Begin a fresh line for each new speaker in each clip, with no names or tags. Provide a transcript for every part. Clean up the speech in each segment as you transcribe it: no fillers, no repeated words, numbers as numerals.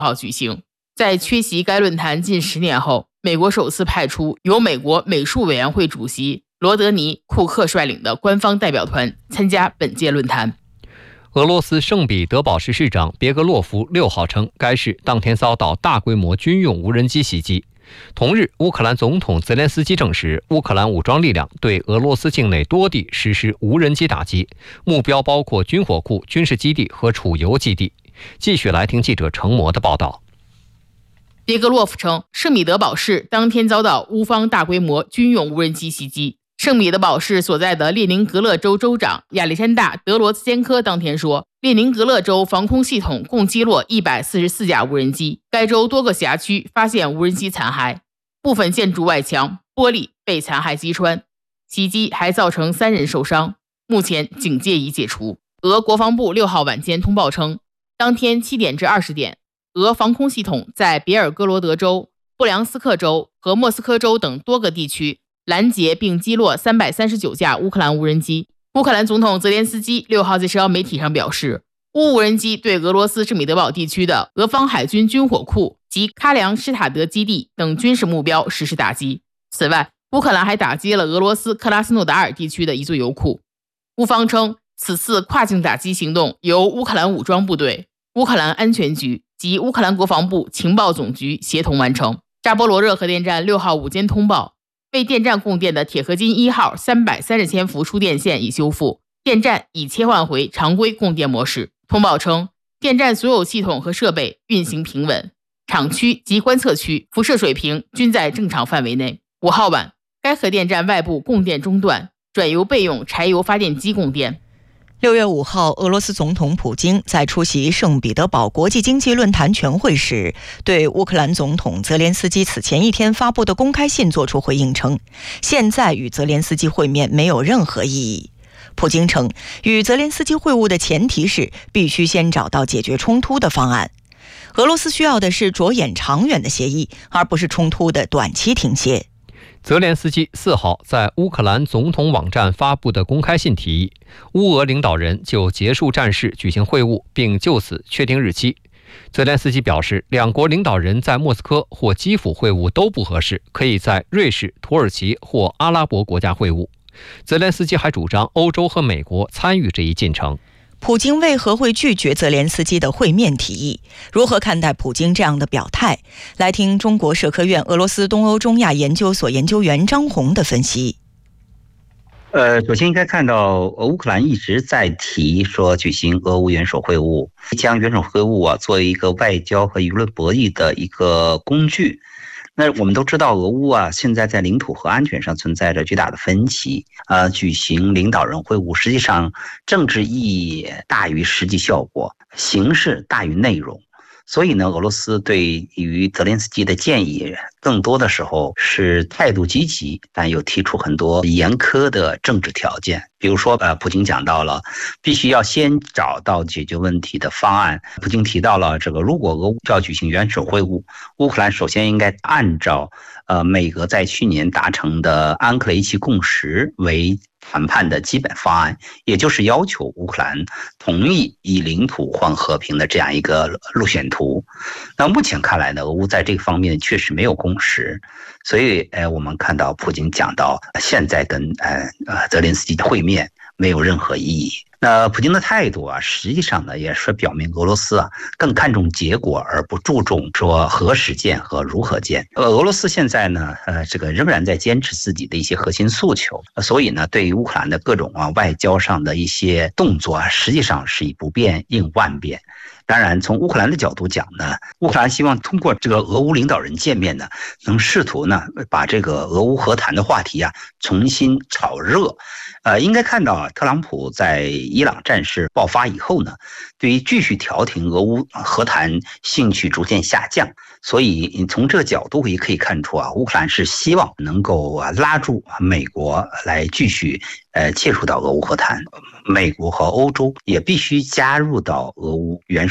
号举行。在缺席该论坛近10年后，美国首次派出由美国美术委员会主席罗德尼·库克率领的官方代表团参加本届论坛。
俄罗斯圣彼得堡市市长别格洛夫6号称，该市当天遭到大规模军用无人机袭击。同日，乌克兰总统泽连斯基证实，乌克兰武装力量对俄罗斯境内多地实施无人机打击，目标包括军火库、军事基地和储油基地。继续来听记者程模的报道。
别格洛夫称，圣彼得堡市当天遭到乌方大规模军用无人机袭击。圣彼得堡市所在的列宁格勒州州长亚历山大·德罗兹坚科当天说，列宁格勒州防空系统共击落144架无人机，该州多个辖区发现无人机残骸，部分建筑外墙玻璃被残骸击穿，袭击还造成3人受伤。目前警戒已解除。俄国防部6号晚间通报称，当天7点至20点，俄防空系统在别尔哥罗德州、布良斯克州和莫斯科州等多个地区拦截并击落339架乌克兰无人机。乌克兰总统泽连斯基6号在社交媒体上表示，乌无人机对俄罗斯圣彼得堡地区的俄方海军军火库及喀梁施塔德基地等军事目标实施打击。此外，乌克兰还打击了俄罗斯克拉斯诺达尔地区的一座油库。乌方称，此次跨境打击行动由乌克兰武装部队、乌克兰安全局及乌克兰国防部情报总局协同完成。扎波罗热核电站6号午间通报，为电站供电的铁合金1号330千伏输电线已修复，电站已切换回常规供电模式。通报称，电站所有系统和设备运行平稳，厂区及观测区辐射水平均在正常范围内。5号晚，该核电站外部供电中断，转由备用柴油发电机供电。
6月5号，俄罗斯总统普京在出席圣彼得堡国际经济论坛全会时，对乌克兰总统泽连斯基此前一天发布的公开信作出回应称，现在与泽连斯基会面没有任何意义。普京称，与泽连斯基会晤的前提是必须先找到解决冲突的方案。俄罗斯需要的是着眼长远的协议，而不是冲突的短期停歇。
泽连斯基4号在乌克兰总统网站发布的公开信提议，乌俄领导人就结束战事举行会晤，并就此确定日期。泽连斯基表示，两国领导人在莫斯科或基辅会晤都不合适，可以在瑞士、土耳其或阿拉伯国家会晤。泽连斯基还主张欧洲和美国参与这一进程。
普京为何会拒绝泽连斯基的会面提议？如何看待普京这样的表态？来听中国社科院俄罗斯东欧中亚研究所研究员张红的分析。
首先应该看到，乌克兰一直在提说举行俄乌元首会晤，将元首会晤作为一个外交和舆论博弈的一个工具。那我们都知道，俄乌现在在领土和安全上存在着巨大的分歧，举行领导人会晤，实际上政治意义大于实际效果，形式大于内容。所以呢，俄罗斯对于泽连斯基的建议，更多的时候是态度积极，但又提出很多严苛的政治条件。比如说，普京讲到了必须要先找到解决问题的方案。普京提到了如果俄乌要举行元首会晤，乌克兰首先应该按照美俄在去年达成的安克雷奇共识为谈判的基本方案，也就是要求乌克兰同意以领土换和平的这样一个路线图。那目前看来呢，俄乌在这个方面确实没有共识，所以我们看到普京讲到现在跟泽连斯基的会面没有任何意义。那普京的态度实际上呢，也是表明俄罗斯更看重结果，而不注重说何时见和如何见。俄罗斯现在呢，仍然在坚持自己的一些核心诉求，所以呢，对于乌克兰的各种外交上的一些动作实际上是以不变应万变。当然，从乌克兰的角度讲呢，乌克兰希望通过这个俄乌领导人见面呢，能试图呢把这个俄乌和谈的话题重新炒热。应该看到特朗普在伊朗战事爆发以后呢，对于继续调停俄乌和谈兴趣逐渐下降。所以从这个角度也可以看出乌克兰是希望能够拉住美国来继续介入到俄乌和谈，美国和欧洲也必须加入到俄乌元首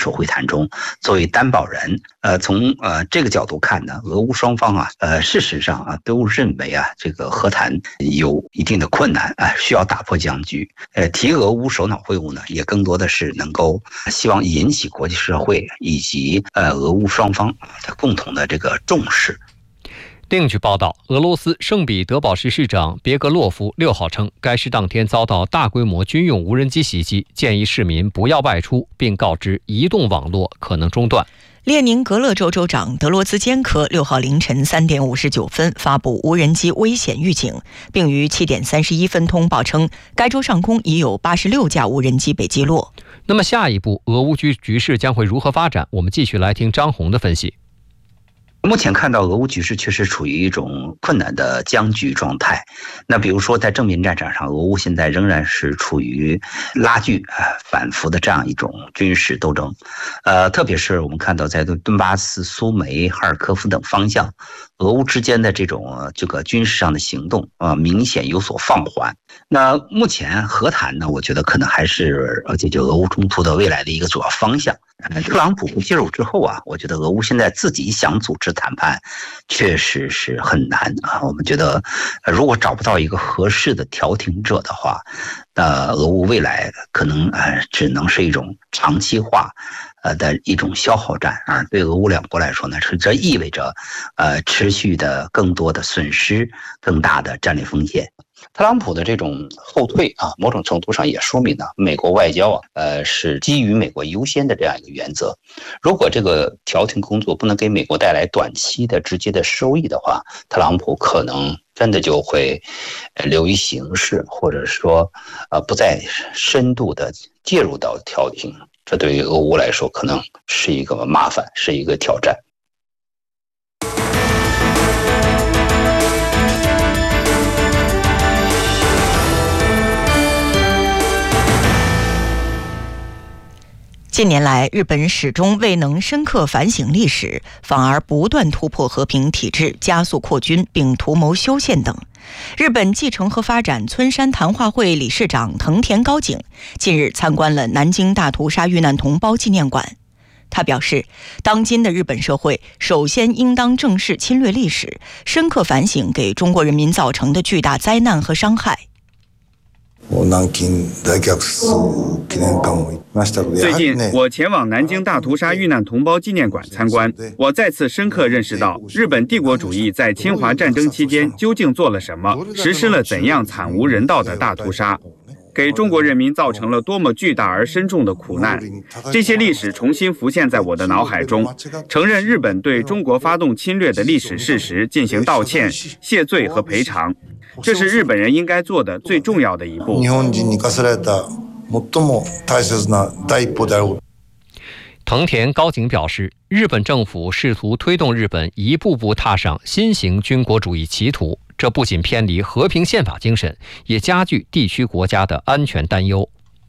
首会谈中作为担保人。从这个角度看呢，俄乌双方事实上都认为这个和谈有一定的困难需要打破僵局。提俄乌首脑会晤呢，也更多的是能够希望引起国际社会以及俄乌双方的共同的这个重视。
另据报道，俄罗斯圣彼得堡市市长别格洛夫6号称，该市当天遭到大规模军用无人机袭击，建议市民不要外出，并告知移动网络可能中断。
列宁格勒州州长德罗兹坚科6号凌晨3点59分发布无人机危险预警，并于7点31分通报称，该州上空已有86架无人机被击落。
那么下一步俄乌局势将会如何发展？我们继续来听张红的分析。
目前看到俄乌局势确实处于一种困难的僵局状态。那比如说在正面战场上，俄乌现在仍然是处于拉锯反复的这样一种军事斗争。特别是我们看到在顿巴斯、苏梅、哈尔科夫等方向，俄乌之间的这个军事上的行动明显有所放缓。那目前和谈呢，我觉得可能还是解决俄乌冲突的未来的一个主要方向。特朗普介入之后我觉得俄乌现在自己想组织谈判确实是很难我们觉得如果找不到一个合适的调停者的话，那俄乌未来可能只能是一种长期化的一种消耗战对俄乌两国来说呢，这意味着持续的更多的损失，更大的战略风险。特朗普的这种后退某种程度上也说明呢，美国外交是基于美国优先的这样一个原则。如果这个调停工作不能给美国带来短期的直接的收益的话，特朗普可能真的就会流于形式，或者说不再深度的介入到调停。这对于俄乌来说可能是一个麻烦，是一个挑战。
近年来，日本始终未能深刻反省历史，反而不断突破和平体制，加速扩军，并图谋修宪等。日本继承和发展村山谈话会理事长藤田高景近日参观了南京大屠杀遇难同胞纪念馆。他表示，当今的日本社会首先应当正视侵略历史，深刻反省给中国人民造成的巨大灾难和伤害。
最近我前往南京大屠杀遇难同胞纪念馆参观，我再次深刻认识到日本帝国主义在侵华战争期间究竟做了什么，实施了怎样惨无人道的大屠杀，给中国人民造成了多么巨大而深重的苦难。这些历史重新浮现在我的脑海中，承认日本对中国发动侵略的历史事实进行道歉、谢罪和赔偿，这是日本人应该做的最重要的一步。
藤田高景表示，日本政府试图推动日本一步步踏上新型军国主义歧途，这不仅偏离和平宪法精神，也加剧地区国家的安全担忧。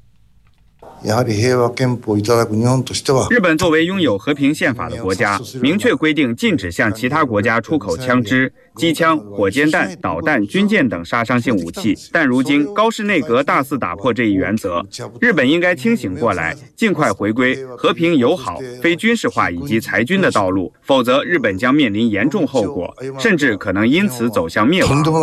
日本作为拥有和平宪法的国家，明确规定禁止向其他国家出口枪支、机枪、火箭弹、导弹、军舰等杀伤性武器。但如今高市内阁大肆打破这一原则，日本应该清醒过来，尽快回归和平友好、非军事化以及裁军的道路，否则日本将面临严重后果，甚至可能因此走向灭亡。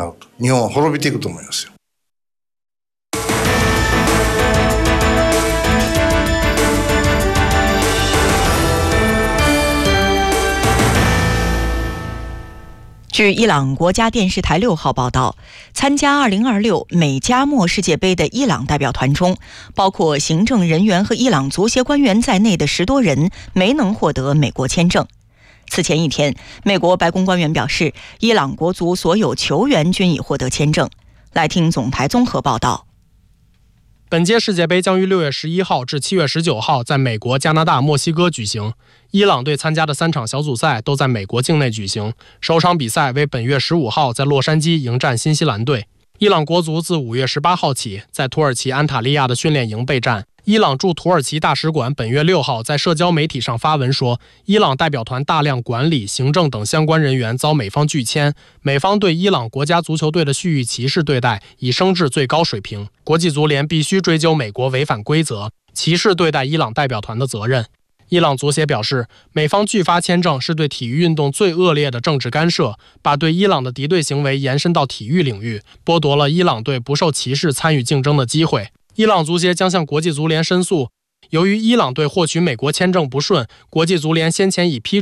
据伊朗国家电视台6号报道，参加2026美加墨世界杯的伊朗代表团中，包括行政人员和伊朗足协官员在内的10多人没能获得美国签证。此前一天，美国白宫官员表示，伊朗国足所有球员均已获得签证。来听总台综合报道。
本届世界杯将于6月11号至7月19号在美国、加拿大、墨西哥举行。伊朗队参加的3场小组赛都在美国境内举行，首场比赛为本月15号在洛杉矶迎战新西兰队。伊朗国足自5月18号起在土耳其安塔利亚的训练营备战。伊朗驻土耳其大使馆本月6号在社交媒体上发文说，伊朗代表团大量管理、行政等相关人员遭美方拒签，美方对伊朗国家足球队的蓄意歧视对待已升至最高水平，国际足联必须追究美国违反规则、歧视对待伊朗代表团的责任。 伊朗足协表示，美方拒发签证是对体育运动最恶劣的政治干涉，把对伊朗的敌对行为延伸到体育领域，剥夺了伊朗队不受歧视参与竞争的机会。伊朗足协将向国际足联申诉，由于伊朗队获取美国签证不顺，国际足联先前已批准